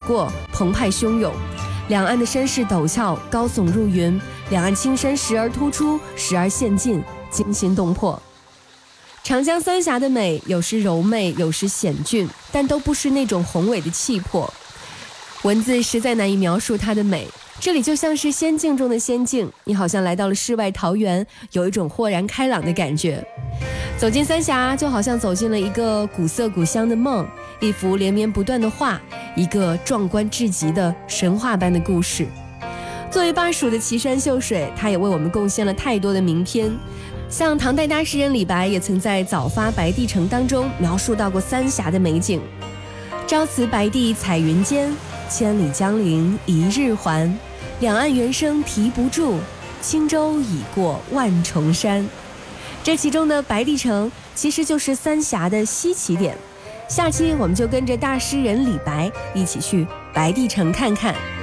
过，澎湃汹涌。两岸的山势陡峭，高耸入云，两岸青山时而突出，时而陷进，惊心动魄。长江三峡的美，有时柔媚，有时险峻，但都不失那种宏伟的气魄。文字实在难以描述它的美，这里就像是仙境中的仙境，你好像来到了世外桃源，有一种豁然开朗的感觉。走进三峡，就好像走进了一个古色古香的梦，一幅连绵不断的画，一个壮观至极的神话般的故事。作为巴蜀的奇山秀水，它也为我们贡献了太多的名篇。像唐代大诗人李白也曾在《早发白帝城》当中描述到过三峡的美景。朝辞白帝彩云间，千里江陵一日还。两岸猿声啼不住，轻舟已过万重山。这其中的白帝城其实就是三峡的西起点。下期我们就跟着大诗人李白一起去白帝城看看。